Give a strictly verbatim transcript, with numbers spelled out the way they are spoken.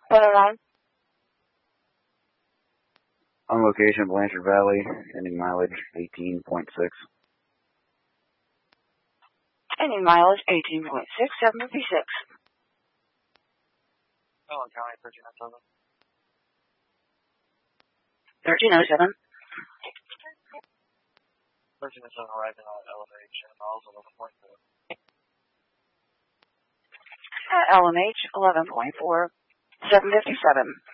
one oh nine. On location, Blanchard Valley, ending mileage eighteen point six. Ending mileage eighteen point six, seven fifty-six. Allen County, thirteen oh seven. thirteen oh seven. thirteen oh seven arriving on L M H and miles eleven point four. At L M H eleven point four, seven fifty-seven.